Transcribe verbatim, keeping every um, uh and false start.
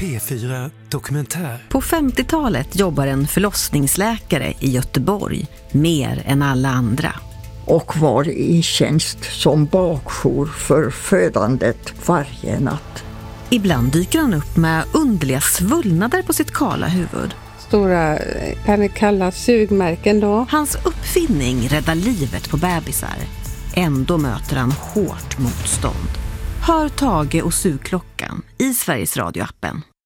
P fyra Dokumentär. På femtiotalet jobbar en förlossningsläkare i Göteborg mer än alla andra. Och var i tjänst som bakjour för födandet varje natt. Ibland dyker han upp med underliga svullnader på sitt kala huvud. Stora, kan det kallas sugmärken då? Hans uppfinning räddar livet på bebisar. Ändå möter han hårt motstånd. Hör Tage och sugklockan i Sveriges Radio-appen.